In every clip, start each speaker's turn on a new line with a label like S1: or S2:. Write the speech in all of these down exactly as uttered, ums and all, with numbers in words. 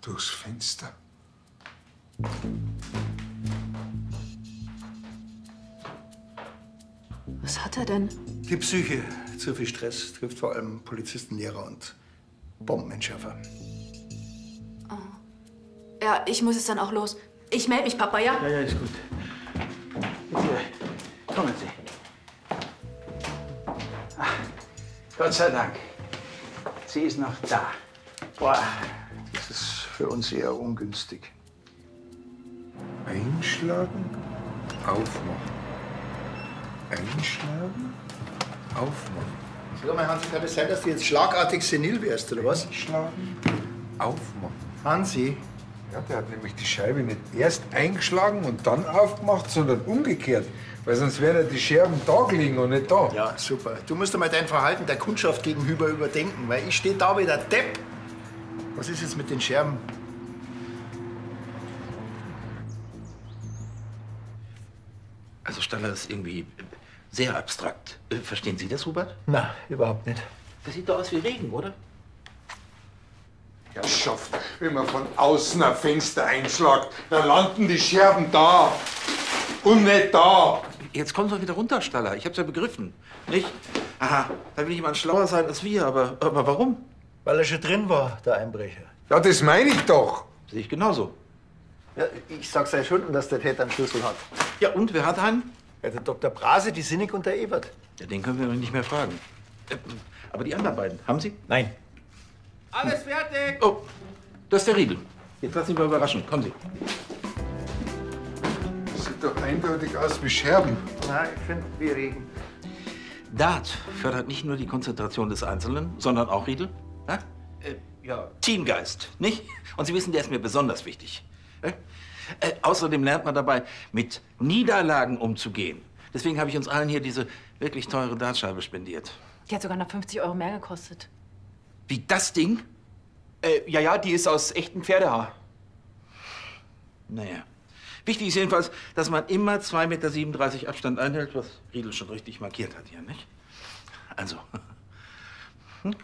S1: Durchs Fenster.
S2: Was hat er denn?
S3: Die Psyche. Zu viel Stress trifft vor allem Polizisten, Lehrer und Bombenentschärfer.
S2: Ja, ich muss jetzt dann auch los. Ich melde mich, Papa, ja?
S4: Ja, ja, ist gut. Bitte, kommen Sie. Ach, Gott sei Dank. Sie ist noch da.
S3: Boah, das ist für uns eher ungünstig.
S1: Einschlagen, aufmachen. Einschlagen, aufmachen.
S3: Sag mal, Hansi, kann das sein, dass du jetzt schlagartig senil wärst, oder was?
S1: Einschlagen, aufmachen.
S3: Hansi?
S1: Ja, der hat nämlich die Scheibe nicht erst eingeschlagen und dann aufgemacht, sondern umgekehrt. Weil sonst wären ja die Scherben da gelegen und nicht da.
S3: Ja, super. Du musst einmal dein Verhalten der Kundschaft gegenüber überdenken, weil ich stehe da wie der Depp. Was ist jetzt mit den Scherben?
S5: Also Staller ist irgendwie sehr abstrakt. Äh, Verstehen Sie das, Hubert?
S3: Na, überhaupt nicht.
S5: Das sieht doch aus wie Regen, oder?
S1: Ja, schafft. Wenn man von außen ein Fenster einschlagt, dann landen die Scherben da und nicht da.
S5: Jetzt kommen Sie doch wieder runter, Staller. Ich hab's ja begriffen. Nicht? Aha, da will jemand schlauer sein als wir, aber, aber warum?
S3: Weil er schon drin war, der Einbrecher.
S1: Ja, das meine ich doch.
S5: Sehe ich genauso.
S3: Ja, ich sag seit Stunden, dass der Täter einen Schlüssel hat.
S5: Ja, und wer hat einen?
S3: Ja, der Doktor Brase, die Sinnig und der Ebert.
S5: Ja, den können wir doch nicht mehr fragen. Äh, Aber die anderen beiden, haben Sie?
S3: Nein.
S5: Alles fertig! Oh, das ist der Riedel. Jetzt lass ihn mal überraschen. Kommen Sie.
S1: Das sieht doch eindeutig aus wie Scherben.
S3: Nein, ich finde, wir Regen.
S5: Dart fördert nicht nur die Konzentration des Einzelnen, sondern auch, Riedel, ja? Äh, ja. Teamgeist, nicht? Und Sie wissen, der ist mir besonders wichtig. Äh? Äh, außerdem lernt man dabei, mit Niederlagen umzugehen. Deswegen habe ich uns allen hier diese wirklich teure Dartscheibe spendiert.
S2: Die hat sogar noch fünfzig Euro mehr gekostet.
S5: Wie das Ding?
S4: Äh, ja, ja, die ist aus echtem Pferdehaar.
S5: Naja. Wichtig ist jedenfalls, dass man immer zwei Meter siebenunddreißig Abstand einhält, was Riedel schon richtig markiert hat hier, nicht? Also. Hm?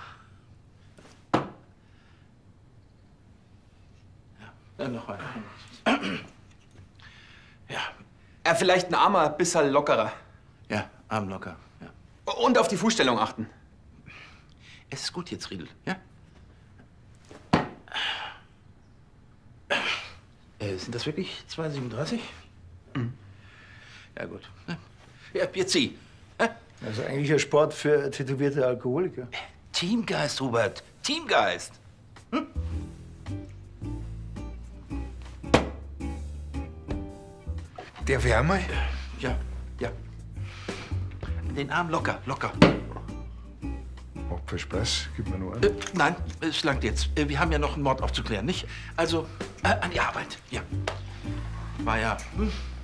S5: Ja, dann noch weiter. Ja.
S4: Äh, vielleicht ein Armer, bisschen lockerer.
S5: Ja, Arm locker, ja.
S4: Und auf die Fußstellung achten.
S5: Es ist gut jetzt, Riedel, ja? Äh, sind das wirklich zwei Meter siebenunddreißig? Mhm. Ja, gut. Ja, jetzt Sie. Ja?
S3: Also eigentlich ein Sport für tätowierte Alkoholiker.
S5: Teamgeist, Hubert. Teamgeist. Hm?
S1: Der Wärme?
S5: Ja, ja. Den Arm locker, locker.
S1: Macht viel Spaß. Gib mir nur
S5: Äh,
S1: einen.
S5: nein, es langt jetzt. Äh, wir haben ja noch einen Mord aufzuklären, nicht? Also, äh, an die Arbeit, ja. War ja hm,